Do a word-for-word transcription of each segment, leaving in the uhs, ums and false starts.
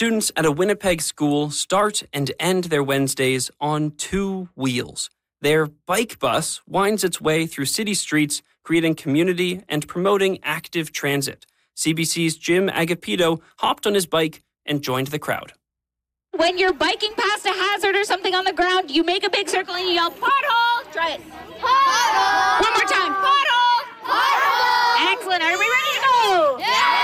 Students at a Winnipeg school start and end their Wednesdays on two wheels. Their bike bus winds its way through city streets, creating community and promoting active transit. C B C's Jim Agapito hopped on his bike and joined the crowd. When you're biking past a hazard or something on the ground, you make a big circle and you yell, pothole! Try it. Pothole! One more time. Pothole! Pothole! Excellent. Are we ready to go? Yeah!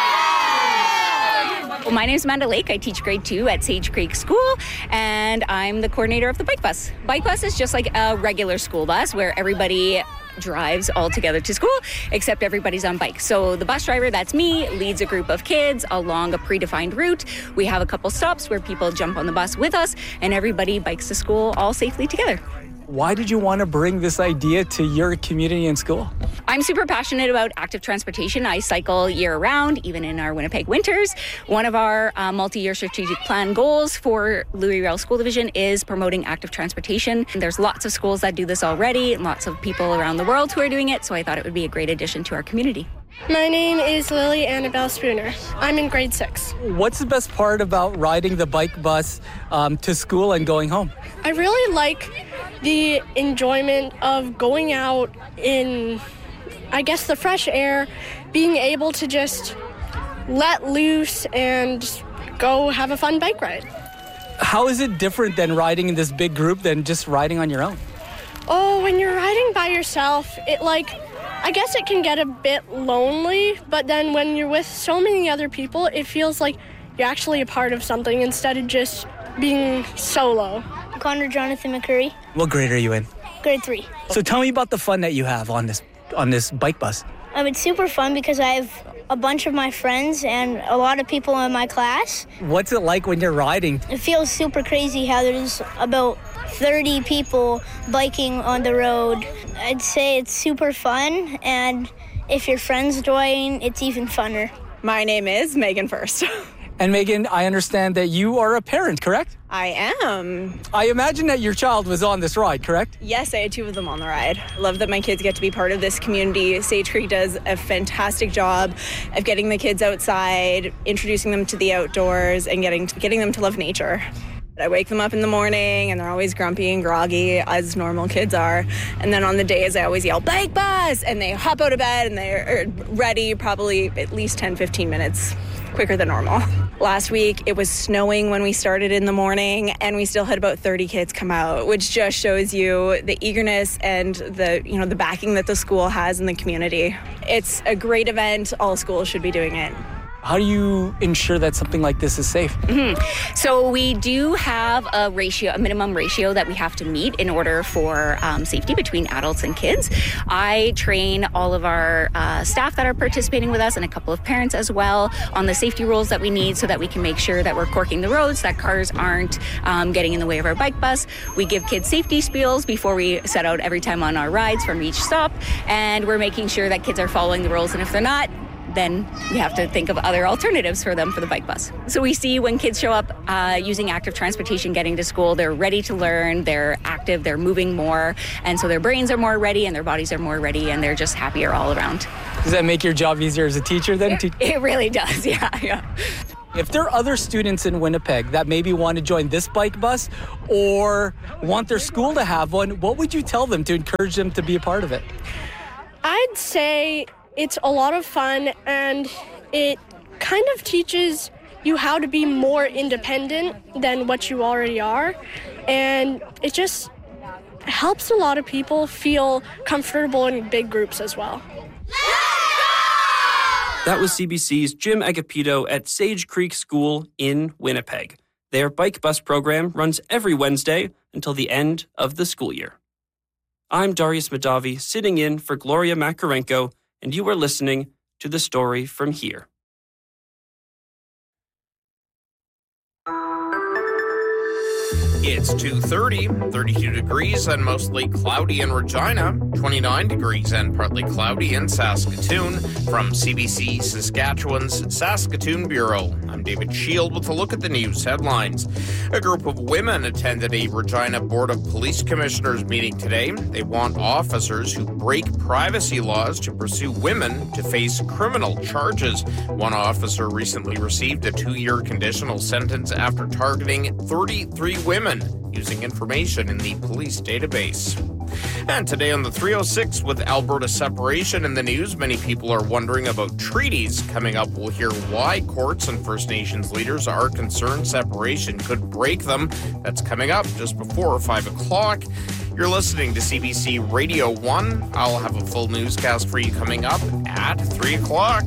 Well, my name is Amanda Lake. I teach grade two at Sage Creek School, and I'm the coordinator of the bike bus. Bike bus is just like a regular school bus where everybody drives all together to school, except everybody's on bikes. So the bus driver, that's me, leads a group of kids along a predefined route. We have a couple stops where people jump on the bus with us, and everybody bikes to school all safely together. Why did you want to bring this idea to your community and school? I'm super passionate about active transportation. I cycle year-round, even in our Winnipeg winters. One of our uh, multi-year strategic plan goals for Louis-Riel School Division is promoting active transportation. And there's lots of schools that do this already, and lots of people around the world who are doing it, so I thought it would be a great addition to our community. My name is Lily Annabelle Spooner. I'm in grade six. What's the best part about riding the bike bus um, to school and going home? I really like the enjoyment of going out in, I guess, the fresh air, being able to just let loose and go have a fun bike ride. How is it different than riding in this big group than just riding on your own? Oh, when you're riding by yourself, it like, I guess it can get a bit lonely, but then when you're with so many other people, it feels like you're actually a part of something instead of just being solo. Connor Jonathan McCurry. What grade are you in? Grade three. So tell me about the fun that you have on this on this bike bus. Um, it's super fun because I have a bunch of my friends and a lot of people in my class. What's it like when you're riding? It feels super crazy how there's about thirty people biking on the road. I'd say it's super fun, and if your friends join, it's even funner. My name is Megan First. And Megan, I understand that you are a parent, correct? I am. I imagine that your child was on this ride, correct? Yes, I had two of them on the ride. I love that my kids get to be part of this community. Sage Creek does a fantastic job of getting the kids outside, introducing them to the outdoors, and getting getting them to love nature. I wake them up in the morning, and they're always grumpy and groggy, as normal kids are. And then on the days, I always yell, bike bus! And they hop out of bed, and they're ready probably at least ten, fifteen minutes quicker than normal. Last week, it was snowing when we started in the morning, and we still had about thirty kids come out, which just shows you the eagerness and the, you know, the backing that the school has in the community. It's a great event. All schools should be doing it. How do you ensure that something like this is safe? Mm-hmm. So we do have a ratio, a minimum ratio that we have to meet in order for um, safety between adults and kids. I train all of our uh, staff that are participating with us and a couple of parents as well on the safety rules that we need so that we can make sure that we're corking the roads, that cars aren't um, getting in the way of our bike bus. We give kids safety spiels before we set out every time on our rides from each stop, and we're making sure that kids are following the rules, and if they're not, then we have to think of other alternatives for them for the bike bus. So we see when kids show up uh, using active transportation getting to school, they're ready to learn, they're active, they're moving more, and so their brains are more ready and their bodies are more ready, and they're just happier all around. Does that make your job easier as a teacher then? It, it really does, yeah, yeah. If there are other students in Winnipeg that maybe want to join this bike bus or want their school to have one, what would you tell them to encourage them to be a part of it? I'd say it's a lot of fun, and it kind of teaches you how to be more independent than what you already are, and it just helps a lot of people feel comfortable in big groups as well. That was C B C's Jim Agapito at Sage Creek School in Winnipeg. Their bike bus program runs every Wednesday until the end of the school year. I'm Darius Madavi, sitting in for Gloria Makarenko, and you are listening to The Story from Here. It's two thirty, thirty-two degrees and mostly cloudy in Regina, twenty-nine degrees and partly cloudy in Saskatoon. From C B C Saskatchewan's Saskatoon Bureau, I'm David Shield with a look at the news headlines. A group of women attended a Regina Board of Police Commissioners meeting today. They want officers who break privacy laws to pursue women to face criminal charges. One officer recently received a two-year conditional sentence after targeting thirty-three women using information in the police database. And today on the three oh six, with Alberta separation in the news, many people are wondering about treaties. Coming up, we'll hear why courts and First Nations leaders are concerned separation could break them. That's coming up just before five o'clock. You're listening to C B C Radio one. I'll have a full newscast for you coming up at three o'clock.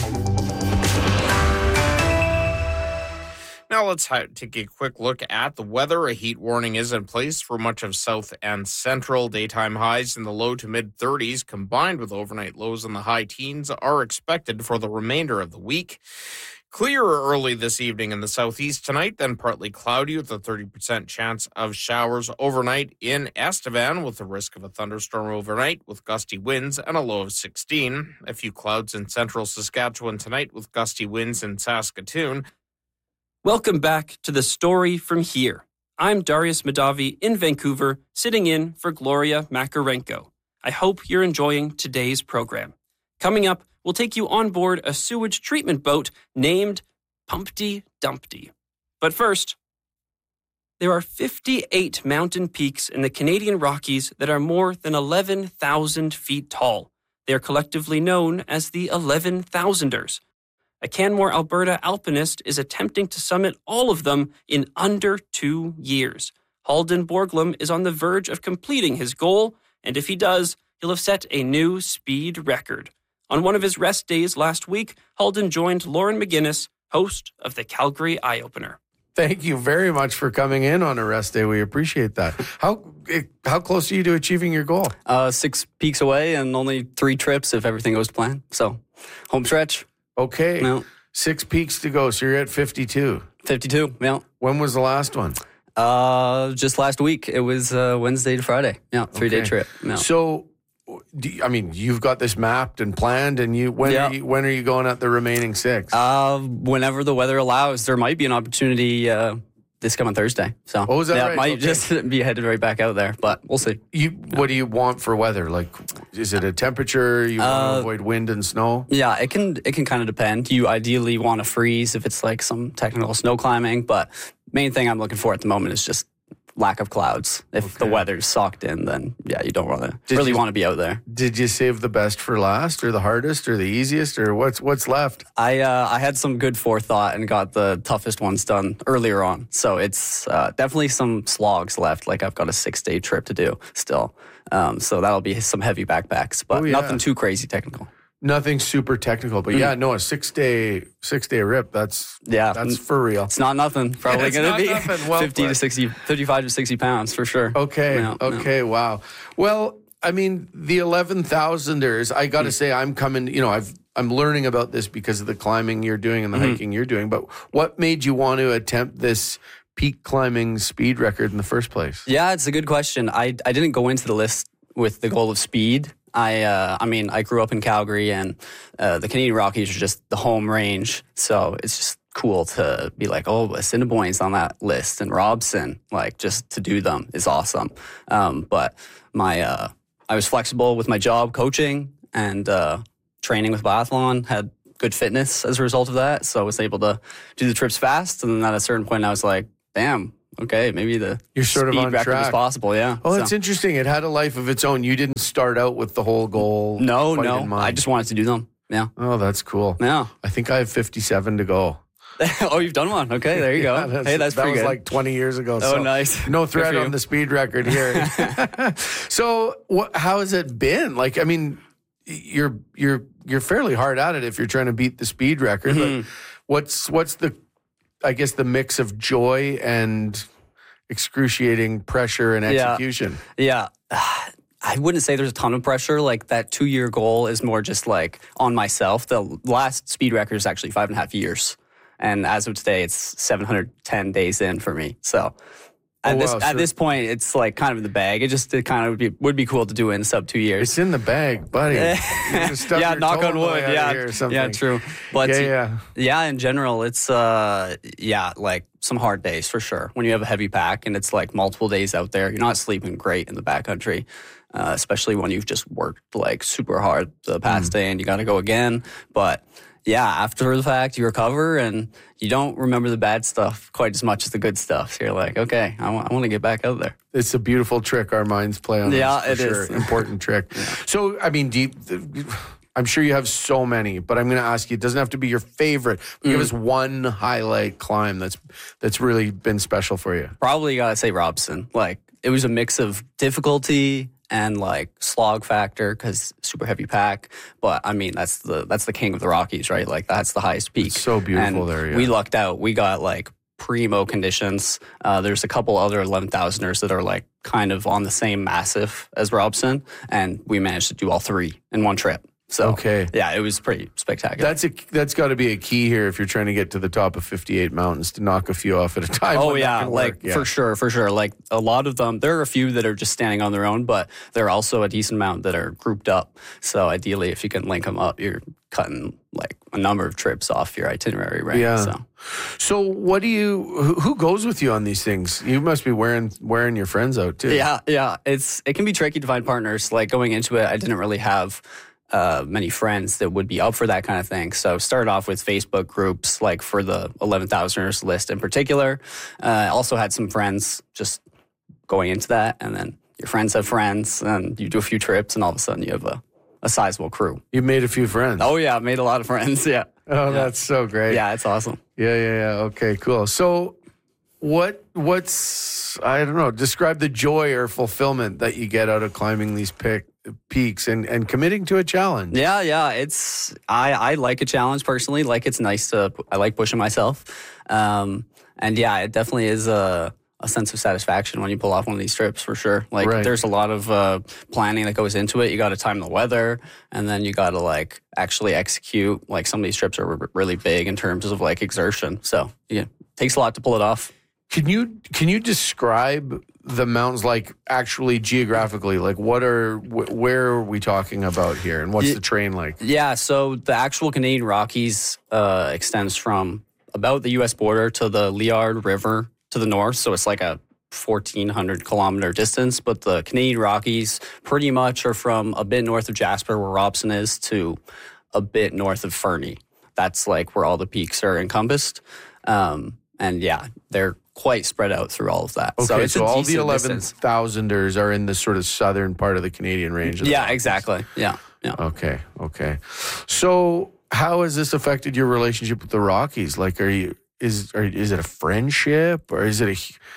Now let's take a quick look at the weather. A heat warning is in place for much of south and central. Daytime highs in the low to mid thirties combined with overnight lows in the high teens are expected for the remainder of the week. Clearer early this evening in the southeast tonight, then partly cloudy with a thirty percent chance of showers overnight in Estevan with the risk of a thunderstorm overnight with gusty winds and a low of sixteen. A few clouds in central Saskatchewan tonight with gusty winds in Saskatoon. Welcome back to The Story From Here. I'm Darius Madavi in Vancouver, sitting in for Gloria Makarenko. I hope you're enjoying today's program. Coming up, we'll take you on board a sewage treatment boat named Pumpty Dumpty. But first, there are fifty-eight mountain peaks in the Canadian Rockies that are more than eleven thousand feet tall. They are collectively known as the eleven thousanders. A Canmore, Alberta alpinist is attempting to summit all of them in under two years. Halden Borglum is on the verge of completing his goal, and if he does, he'll have set a new speed record. On one of his rest days last week, Halden joined Lauren McGinnis, host of the Calgary Eye Opener. Thank you very much for coming in on a rest day. We appreciate that. How how close are you to achieving your goal? Uh, six peaks away and only three trips if everything goes to plan. So, home stretch. Okay. No. Six peaks to go, so you're at fifty-two. fifty-two, yeah. When was the last one? Uh, just last week. It was uh, Wednesday to Friday. Yeah, three-day Okay. trip. Yeah. So, do you, I mean, you've got this mapped and planned, and you when Yeah. are you, when are you going at the remaining six? Uh, whenever the weather allows, there might be an opportunity uh, this coming Thursday. So, Oh, is that yeah, right? it might Okay. just be headed right back out there, but we'll see. you what do you want for weather? Like, is it a temperature? You want Uh, to avoid wind and snow? Yeah, it can it can kind of depend. You ideally want to freeze if it's like some technical snow climbing, but main thing I'm looking for at the moment is just lack of clouds. If the Okay. weather's socked in, then yeah, you don't want to Did really you- want to be out there. Did you save the best for last, or the hardest, or the easiest, or what's what's left? I uh, I had some good forethought and got the toughest ones done earlier on. So it's uh, definitely some slogs left. Like I've got a six day trip to do still. Um, so that'll be some heavy backpacks, but Oh, yeah. nothing too crazy technical. Nothing super technical, but yeah, no, a six day six day rip. That's Yeah. that's for real. It's not nothing. Probably It's going to not be nothing. Well fifty to put. sixty, fifty-five to sixty pounds for sure. Okay. Yeah, yeah. okay. Wow. Well, I mean, the eleven thousanders, I got to say, I'm coming, you know, I've, I'm learning about this because of the climbing you're doing and the Mm-hmm. hiking you're doing. But what made you want to attempt this peak climbing speed record in the first place? Yeah, it's a good question. I, I didn't go into the list with the goal of speed. I uh, I mean, I grew up in Calgary, and uh, the Canadian Rockies are just the home range. So it's just cool to be like, oh, Assiniboine's on that list, and Robson, like just to do them is awesome. Um, but my uh, I was flexible with my job, coaching and uh, training with biathlon. Had good fitness as a result of that, so I was able to do the trips fast. And then at a certain point, I was like, damn. Okay, maybe the You're sort of speed on record track. is possible, yeah. Oh, So- that's interesting. It had a life of its own. You didn't start out with the whole goal. No, quite no. in mind. I just wanted to do them. Yeah. Oh, that's cool. Yeah. I think I have fifty-seven to go. Oh, you've done one. Okay, there you go. Yeah, Hey, that's that pretty was good. like twenty years ago. Oh, so nice. No Good threat for on you. the speed record here. So, what, how has it been? Like, I mean, you're you're you're fairly hard at it if you're trying to beat the speed record. Mm-hmm. But what's what's the, I guess, the mix of joy and excruciating pressure and Yeah. execution? Yeah. I wouldn't say there's a ton of pressure. Like that two year goal is more just like on myself. The last speed record is actually five and a half years. And as of today, it's seven hundred ten days in for me. So At Oh, this wow, at so- this point, it's like kind of in the bag. It just it kind of would be would be cool to do it in sub two years. It's in the bag, buddy. You're gonna stub yeah, your knock toe on the way wood. out of Yeah, here or something. yeah, true. But Yeah, yeah. yeah. In general, it's uh, yeah, like some hard days for sure. When you have a heavy pack and it's like multiple days out there, you're not sleeping great in the backcountry, uh, especially when you've just worked like super hard the past Mm. day and you got to go again. But yeah, after the fact, you recover and you don't remember the bad stuff quite as much as the good stuff. So you're like, okay, I want to get back out there. It's a beautiful trick our minds play on. Yeah, us, for it sure. is. Important trick. So, I mean, deep. I'm sure you have so many, but I'm going to ask you. It doesn't have to be your favorite. Mm. Give us one highlight climb that's that's really been special for you. Probably gotta say Robson. Like it was a mix of difficulty and like slog factor because super heavy pack. But I mean that's the that's the king of the Rockies, right? Like that's the highest peak. It's so beautiful and there. Yeah. We lucked out. We got like primo conditions. Uh, there's a couple other eleven thousanders that are like kind of on the same massif as Robson, and we managed to do all three in one trip. So Okay. yeah, it was pretty spectacular. That's a that's got to be a key here if you're trying to get to the top of fifty-eight mountains to knock a few off at a time. Oh when that yeah, can like work. Yeah. for sure, for sure. Like a lot of them, there are a few that are just standing on their own, but there are also a decent amount that are grouped up. So ideally, if you can link them up, you're cutting like a number of trips off your itinerary, right? Yeah. So So what do you? Who, who goes with you on these things? You must be wearing wearing your friends out too. yeah, yeah, it's it can be tricky to find partners. Like going into it, I didn't really have uh, many friends that would be up for that kind of thing. So started off with Facebook groups, like for the eleven thousanders list in particular. Uh, also had some friends just going into that, and then your friends have friends, and you do a few trips, and all of a sudden you have a, a sizable crew. You made a few friends. Oh yeah, made a lot of friends. Yeah. Oh, Yeah. that's so great. Yeah, it's awesome. Yeah, yeah, yeah. Okay, cool. So, what, what's, I don't know, describe the joy or fulfillment that you get out of climbing these pic, peaks and, and committing to a challenge. Yeah, yeah. It's I, I like a challenge personally. Like it's nice to I like pushing myself. Um, and yeah, it definitely is a a sense of satisfaction when you pull off one of these trips for sure. Like Right. there's a lot of uh, planning that goes into it. You got to time the weather, and then you got to like actually execute. Like some of these trips are r- really big in terms of like exertion. So yeah, it takes a lot to pull it off. Can you can you describe the mountains like actually geographically? Like what are wh- where are we talking about here, and what's Ye- the terrain like? Yeah, so the actual Canadian Rockies uh, extends from about the U S border to the Liard River to the north. So it's like a fourteen hundred kilometer distance. But the Canadian Rockies pretty much are from a bit north of Jasper, where Robson is, to a bit north of Fernie. That's like where all the peaks are encompassed. Um, and yeah, they're quite spread out through all of that. Okay, so so, it's a all the decent eleven distance. thousanders are in the sort of southern part of the Canadian range. of the Yeah, mountains. exactly. Yeah, yeah. Okay, okay. So, how has this affected your relationship with the Rockies? Like, are you is are, is it a friendship, or is it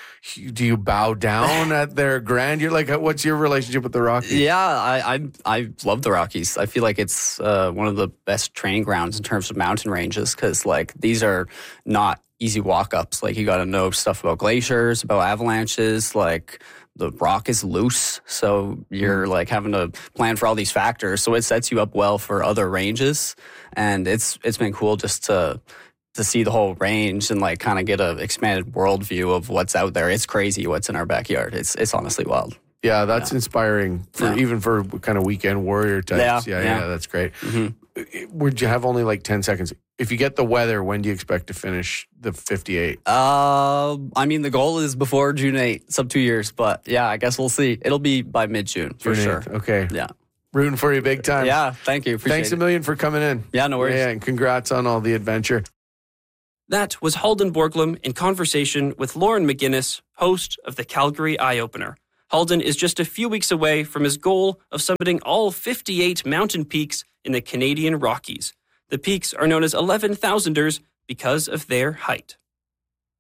a? Do you bow down at their grandeur? Like, what's your relationship with the Rockies? Yeah, I, I I love the Rockies. I feel like it's uh, one of the best training grounds in terms of mountain ranges because like these are not easy walk ups. Like you got to know stuff about glaciers, about avalanches. Like the rock is loose, so you're like having to plan for all these factors. So it sets you up well for other ranges, and it's it's been cool just to. to see the whole range and like kind of get a expanded worldview of what's out there. It's crazy what's in our backyard. It's it's honestly wild. Yeah, that's inspiring for Yeah. even for kind of weekend warrior types. Yeah, Yeah, yeah, yeah. that's great. Mhm. Would you have only like ten seconds? If you get the weather, when do you expect to finish the fifty-eight? Uh, I mean, the goal is before June eighth, sub two years, but yeah, I guess we'll see. It'll be by mid-June for June sure. eighth. Okay. Yeah. Rooting for you big time. Yeah, thank you. Appreciate Thanks a it. million for coming in. Yeah, no worries. Yeah, and congrats on all the adventure. That was Halden Borglum in conversation with Lauren McGinnis, host of the Calgary Eye Opener. Halden is just a few weeks away from his goal of summiting all fifty-eight mountain peaks in the Canadian Rockies. The peaks are known as eleven thousanders because of their height.